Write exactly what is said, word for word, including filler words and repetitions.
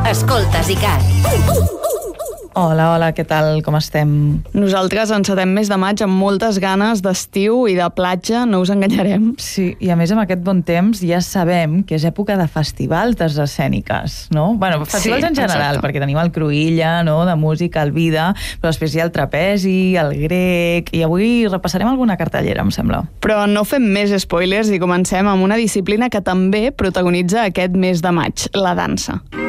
Escoltes ICAT. Hola, hola, què tal? Com estem? Nosaltres encetem mes de maig amb moltes ganes d'estiu i de platja, no us enganyarem. Sí, i a més amb aquest bon temps ja sabem que és època de festivals d'arts escèniques, no? Bueno, festivals Sí, en general, exacte. perquè tenim el Cruïlla, no?, de música, el Vida, però després hi ha el Trapezi, el Grec, i avui repassarem alguna cartellera, em sembla. Però no fem més spoilers i comencem amb una disciplina que també protagonitza aquest mes de maig, la dansa.